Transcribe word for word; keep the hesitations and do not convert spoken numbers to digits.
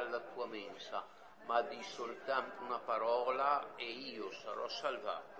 alla tua mensa, ma di soltanto una parola e io sarò salvato.